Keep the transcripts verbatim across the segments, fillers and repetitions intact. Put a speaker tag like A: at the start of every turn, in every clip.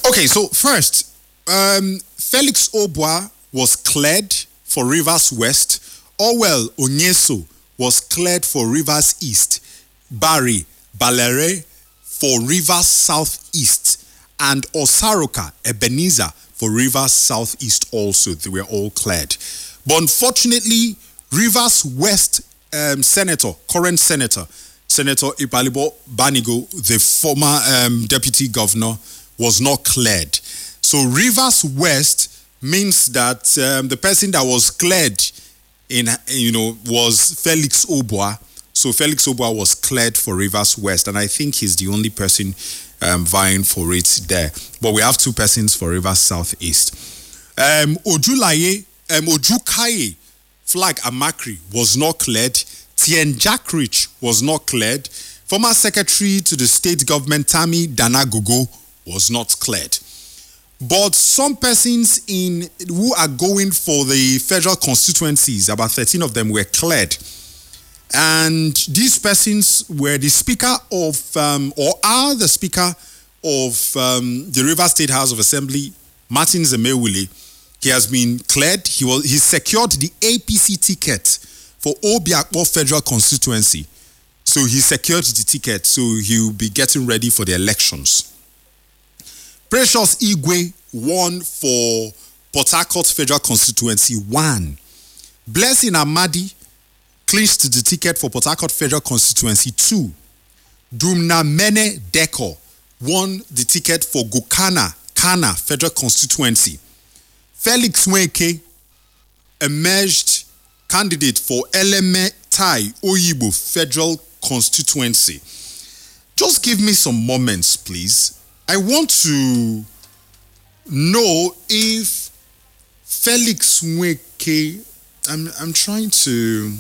A: Okay, so first, um, Felix Obua was cleared for Rivers West. Orwell Onyeso was cleared for Rivers East. Barry Balere for Rivers Southeast. And Osaroka Ebenezer for Rivers Southeast also. They were all cleared. But unfortunately, Rivers West um, Senator, current Senator, Senator Ipalibo Banigo, the former um, Deputy Governor, was not cleared. So Rivers West means that um, the person that was cleared in, you know, was Felix Obua. So Felix Obua was cleared for Rivers West, and I think he's the only person um, vying for it there. But we have two persons for Rivers Southeast. Um, Ojulaye, um, Ojukaye Flag Amakri was not cleared. Tien Jackrich was not cleared. Former Secretary to the State Government Tammy Danagogo was not cleared. But some persons in who are going for the federal constituencies, about thirteen of them were cleared. And these persons were the Speaker of, um, or are the Speaker of um, the Rivers State House of Assembly, Martin Zemewule. He has been cleared. He was he secured the A P C ticket for Obiakpo Federal Constituency. So he secured the ticket, so he'll be getting ready for the elections. Precious Igwe won for Port Harcourt Federal Constituency one. Blessing Amadi clinched the ticket for Port Harcourt Federal Constituency two. Dumna Mene Deko won the ticket for Gokana Kana Federal Constituency. Felix Nweke emerged candidate for Eleme Tai Oyibo Federal Constituency. Just give me some moments, please. I want to know if Felix Nweke, I'm, I'm trying to,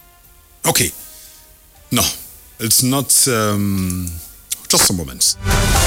A: okay, no, it's not, um, just some moments.